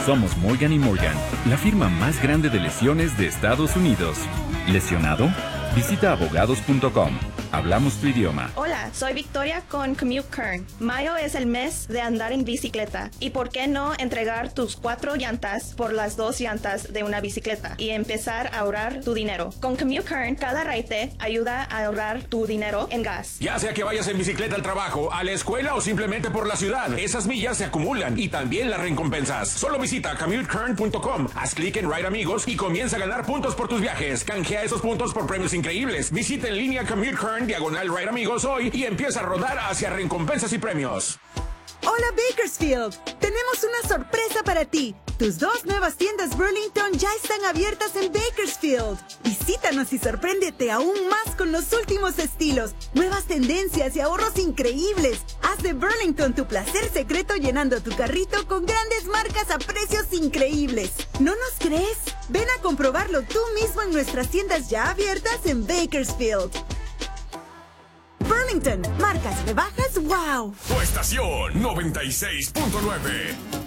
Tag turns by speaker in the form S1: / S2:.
S1: Somos Morgan & Morgan, la firma más grande de lesiones de Estados Unidos. ¿Lesionado? Visita abogados.com. Hablamos tu idioma.
S2: Hola, soy Victoria con Commute Kern. Mayo es el mes de andar en bicicleta. ¿Y por qué no entregar tus 4 llantas por las 2 llantas de una bicicleta y empezar a ahorrar tu dinero? Con Commute Kern, cada raite ayuda a ahorrar tu dinero en gas.
S3: Ya sea que vayas en bicicleta al trabajo, a la escuela o simplemente por la ciudad, esas millas se acumulan y también las recompensas. Solo visita commutekern.com, haz clic en Ride Amigos y comienza a ganar puntos por tus viajes. Canjea esos puntos por premios increíbles. Visita en línea Commute Kern /Ride Amigos hoy y empieza a rodar hacia recompensas y premios.
S4: Hola Bakersfield, tenemos una sorpresa para ti. Tus 2 nuevas tiendas Burlington ya están abiertas en Bakersfield. Visítanos y sorpréndete aún más con los últimos estilos, nuevas tendencias y ahorros increíbles. Haz de Burlington tu placer secreto llenando tu carrito con grandes marcas a precios increíbles. ¿No nos crees? Ven a comprobarlo tú mismo en nuestras tiendas ya abiertas en Bakersfield. Burlington, marcas rebajas, wow.
S5: Tu estación 96.9.